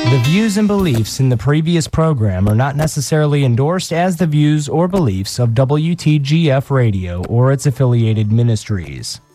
The views and beliefs in the previous program are not necessarily endorsed as the views or beliefs of WTGF Radio or its affiliated ministries.